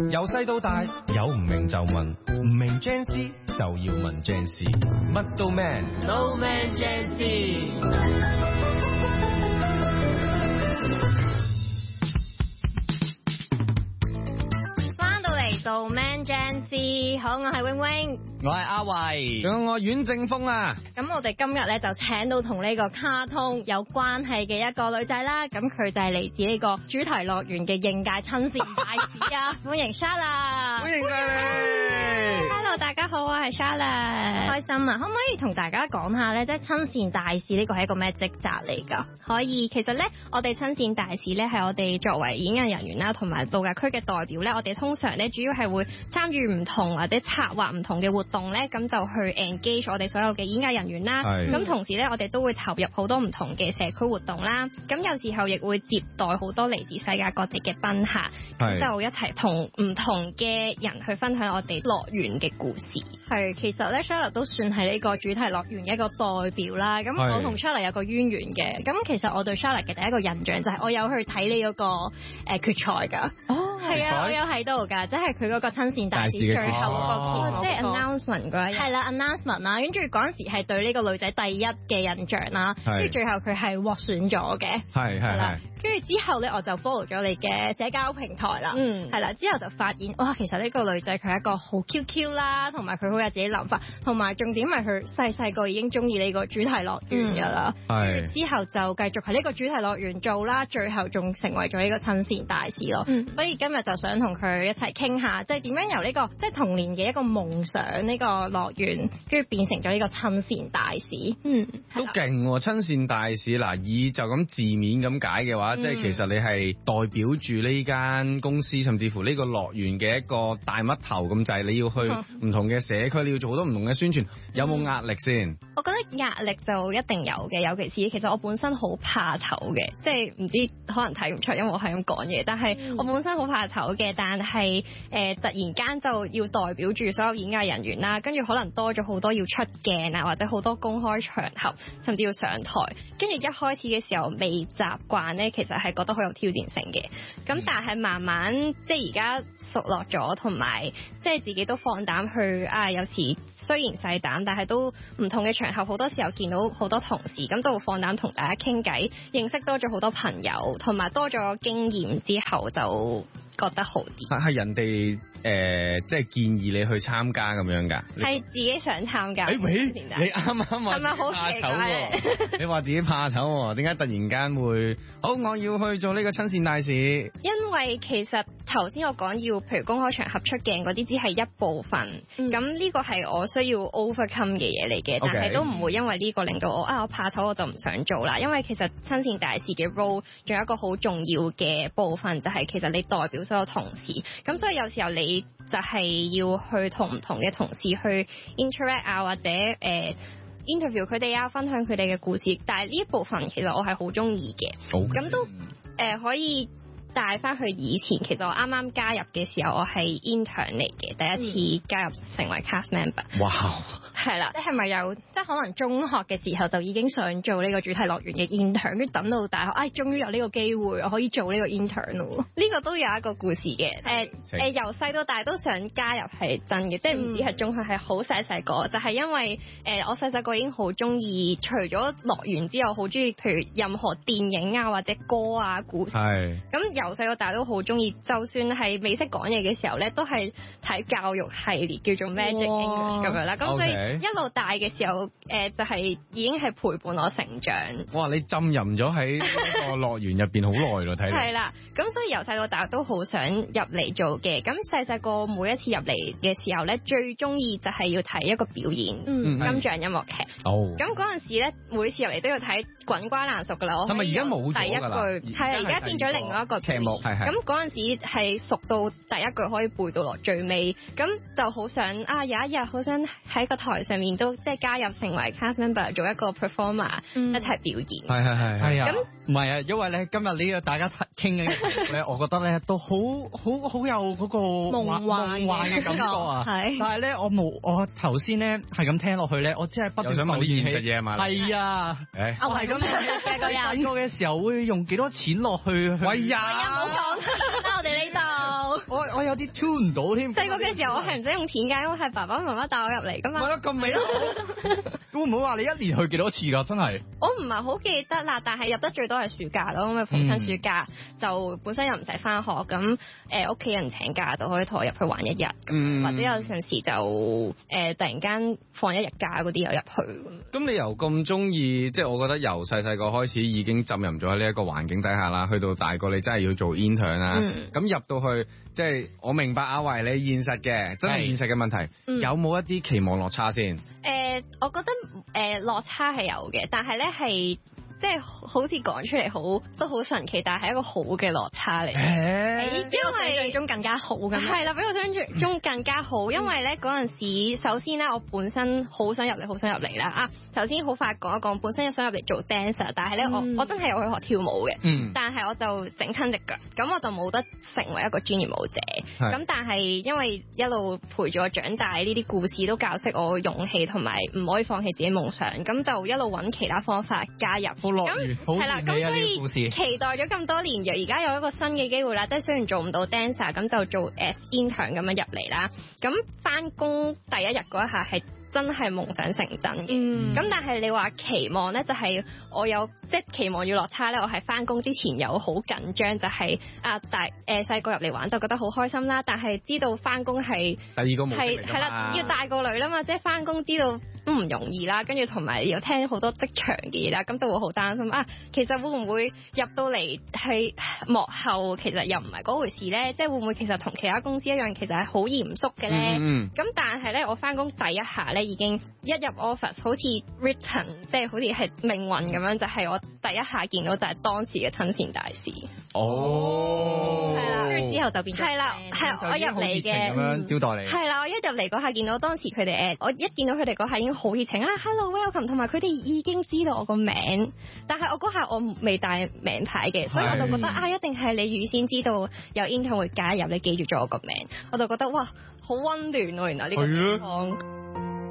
由細到大有唔明就問，唔明 Gen Z 就要問 Gen Z， 乜都 man，No Man Gen Z。 到 Man Gen Z， 好，我係 Wing Wing， 我係阿慧， 仲有我阮正峰啊。 咁我哋今日咧就請到同呢個卡通有關係嘅一個女仔啦，咁佢就係嚟自呢個主題樂園嘅應屆親善大使啊，歡迎 Charlotte， 歡迎晒你。 Hello， 大家好，我係 Charlotte， 開心啊，可唔可以同大家講下咧，即係親善大使呢個係一個咩職責嚟噶？可以，其實咧我哋親善大使咧係我哋作為演藝人員啦，同埋度假區嘅代表咧，我哋通常咧主要係會參與唔同或者策劃唔同嘅活動咧，咁就去 engage 我哋所有嘅演藝人員啦。咁同時咧，我哋都會投入好多唔同嘅社區活動啦。咁有時候亦會接待好多嚟自世界各地嘅賓客，咁就一齊同唔同嘅人去分享我哋樂園嘅故事。係，其實咧 Charlotte 都算係呢個主題樂園嘅一個代表啦。咁我同 Charlotte 有個淵源嘅。咁其實我對 Charlotte 嘅第一個印象就係我有去睇你嗰個決賽㗎。哦，係啊，我有睇到㗎，即係佢嗰個親善大使最後嗰個即係 announcement 嗰一日。係啦 announcement 啦，跟住嗰陣時係對呢個女仔第一嘅印象啦，跟住最後佢係獲選咗嘅。係啦，跟住之後咧我就 follow 咗你嘅社交平台啦。係啦，之後就發現哇，其實呢個女仔佢係一個好 QQ 啦，同埋佢好有自己諗法，同埋重點係佢細個已經中意呢個主題樂園㗎啦。跟住之後就繼續喺呢個主題樂園做啦，最後仲成為咗呢個親善大使咯。所以今日就想同佢一齊傾下，即係點樣由呢個即係童年嘅一個夢想呢個樂園，跟住變成咗呢個親善大使。 都勁喎，親善大使嗱，以就咁字面咁解嘅話，即係其實你係代表住呢間公司，甚至乎呢個樂園嘅一個大嘜頭咁滯，你要去唔同嘅社區，你要做好多唔同嘅宣傳，有冇壓力先？ 我覺得壓力就一定有嘅，尤其是其實我本身好怕醜嘅，即係唔知可能睇唔出，因為我係咁講嘢，但係我本身好怕醜嘅，但係突然間就要代表住所有演藝人員啦，跟住可能多咗好多要出鏡啊，或者好多公開場合，甚至要上台，跟住一開始嘅時候未習慣呢，其實係覺得好有挑戰性嘅。咁但係慢慢即係而家熟落咗，同埋即係自己都放膽去啊，有時雖然細膽，但係都唔同嘅場合，好多時候見到好多同事，咁就會放膽同大家傾偈，認識多咗好多朋友，同埋多咗經驗之後就覺得好啲。 係人哋即係建議你去參加咁樣㗎？ 係自己想參加。 喂，你啱啱話係咪好怕醜喎？你話自己怕醜喎？點解突然間會好？我要去做呢個親善大使。 因為其實頭先我講要，譬如公開場合出鏡嗰啲，只係一部分。咁呢個係我需要 overcome 嘅嘢嚟嘅，但係都唔會因為呢個令到我我怕醜我就唔想做啦。因為其實親善大使嘅 role 仲有一個好重要嘅部分，就係其實你代表所有同事。咁所以有時候你就係要去同唔同嘅同事去 interact 啊，或者interview 佢哋啊，分享佢哋嘅故事。但係呢一部分其實我係好中意嘅，咁都可以帶翻去以前。其實我啱啱加入嘅時候，我係 intern 嚟嘅，第一次加入成為 cast member。 哇！ 係啦，你係咪有即係可能中學嘅時候就已經想做呢個主題樂園嘅 intern，跟住等到大學，終於有呢個機會我可以做呢個 intern 咯。呢個都有一個故事嘅。由細到大都想加入係真嘅，即係唔止係中學，係好細個，就係因為我細個已經好中意，除咗樂園之後，好中意譬如任何電影啊或者歌啊故事。咁由細到大都好中意，就算係未識講嘢嘅時候咧，都係睇教育系列叫做 Magic English 咁樣啦。咁所以一路大嘅時候，就係已經係陪伴我成長。 哇！你浸淫咗喺呢個樂園入邊好耐咯，睇嚟。 係啦，咁所以由細到大都好想入嚟做嘅。咁細個每一次入嚟嘅時候咧，最中意就係要睇一個表演，金像音樂劇。咁嗰陣時咧，每次入嚟都要睇滾瓜爛熟噶啦。係咪而家冇咗第一句？係啊，而家變咗另外一個劇目。咁嗰陣時係熟到第一句可以背到落最尾，咁就好想有一日好想喺個台上面都即係加入成為 cast member 做一個 performer，一齊表演。 係啊，咁唔係啊，因為咧今日呢個大家傾嘅嘢咧，我覺得咧都好有嗰個夢幻嘅感覺啊。但係咧我頭先咧係咁聽落去咧，我真係不斷想問啲現實嘢嘛。係啊，我係咁嘅個人。細個嘅時候會用幾多錢落去？ 喂呀，唔好講，我哋呢度。 我有啲 tune 唔到添。 細個嘅時候我係唔使用錢㗎，因為係爸爸媽媽帶我入嚟㗎嘛。 咪咯，咁美咯！會唔會話你一年去幾多次㗎？真係我唔係好記得啦，但係入得最多係暑假咯，因為逢親暑假就本身又唔使返學，咁屋企人請假就可以同我入去玩一日，或者有陣時就突然間放一日假嗰啲又入去。 咁你由咁中意，即係我覺得由細個開始已經浸淫咗喺呢一個環境底下啦，去到大個你真係要做 intern 啦，咁入到去即係我明白阿維你現實嘅，真係現實嘅問題，有冇一啲期望落差先？ 我覺得落差係有嘅，但係咧係。即係好似講出嚟都好神奇，但係一個好嘅落差嚟。比我想象中更加好㗎。係啦，比我想象中更加好，因為咧嗰陣時，首先咧我本身好想入嚟啦。頭先好快講一講，本身想入嚟做 dancer， 但係咧我真係有去學跳舞嘅，但係我就整親隻腳，咁我就冇得成為一個專業舞者。咁但係因為一路陪住我長大，呢啲故事都教識我勇氣同埋唔可以放棄自己夢想，咁就一路揾其他方法加入。咁係啦，咁所以期待咗咁多年，而家有一個新嘅機會啦，即係雖然做唔到 dancer， 咁就做 as intern 咁樣入嚟啦。咁返工第一日嗰一下係真係夢想成真嘅。咁但係你話期望咧，就係我有即係期望要落差咧，我係返工之前有好緊張，就係細個入嚟玩就覺得好開心啦，但係知道返工係第二個模式嚟㗎嘛， 係啦，要大個女啦嘛，即係返工知道都唔容易啦，跟住同埋又聽好多職場嘅嘢啦，咁就會好擔心其實會唔會入到嚟係幕後，其實又唔係嗰回事咧？即係會唔會其實同其他公司一樣，其實係好嚴肅嘅咧？咁但係咧，我返工第一下咧已經一入 office， 好似 written， 即係好似係命運咁樣，就係我第一下見到就係當時嘅親善大使。係啦，跟住之後就變咗。係啦，係我入嚟嘅。咁樣招待你。係啦，我一入嚟嗰下見到當時佢哋我一見到佢哋嗰下已經好熱情，hello welcome， 同埋佢哋已經知道我個名，但係我嗰下我未帶名牌嘅，所以我就覺得一定係你預先知道有 intern 會加入，你記住咗我個名，我就覺得哇好溫暖喎，原來呢個地方。